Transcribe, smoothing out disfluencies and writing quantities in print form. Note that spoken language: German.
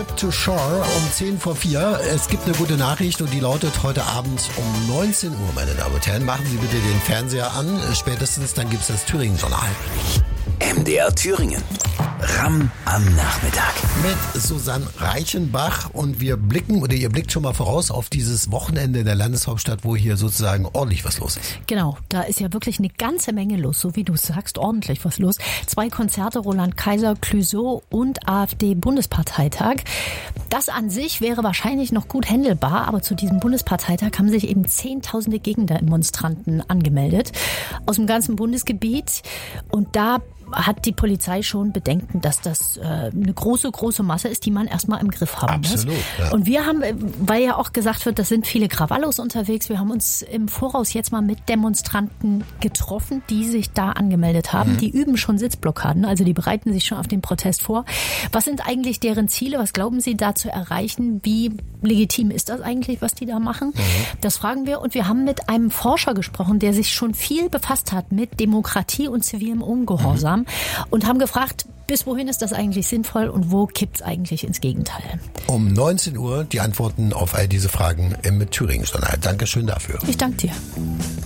To Shore um 10 vor 4. Es gibt eine gute Nachricht und die lautet heute Abend um 19 Uhr, meine Damen und Herren. Machen Sie bitte den Fernseher an. Spätestens dann gibt's das Thüringen-Journal. MDR Thüringen. Ramm am Nachmittag. Mit Susanne Reichenbach und ihr blickt schon mal voraus auf dieses Wochenende in der Landeshauptstadt, wo hier sozusagen ordentlich was los ist. Genau, da ist ja wirklich eine ganze Menge los, so wie du sagst, ordentlich was los. 2 Konzerte, Roland Kaiser, Clouseau und AfD-Bundesparteitag. Das an sich wäre wahrscheinlich noch gut händelbar, aber zu diesem Bundesparteitag haben sich eben Zehntausende Gegendemonstranten angemeldet aus dem ganzen Bundesgebiet und da hat die Polizei schon Bedenken, dass das eine große Masse ist, die man erstmal im Griff haben muss. Absolut, ja. Und wir haben, weil ja auch gesagt wird, das sind viele Krawallos unterwegs, wir haben uns im Voraus jetzt mal mit Demonstranten getroffen, die sich da angemeldet haben. Die üben schon Sitzblockaden, also die bereiten sich schon auf den Protest vor. Was sind eigentlich deren Ziele? Was glauben Sie da zu erreichen? Wie legitim ist das eigentlich, was die da machen? Das fragen wir. Und wir haben mit einem Forscher gesprochen, der sich schon viel befasst hat mit Demokratie und zivilem Ungehorsam. Und haben gefragt, bis wohin ist das eigentlich sinnvoll und wo kippt es eigentlich ins Gegenteil? Um 19 Uhr die Antworten auf all diese Fragen im Thüringen-Journal. Dankeschön dafür. Ich danke dir.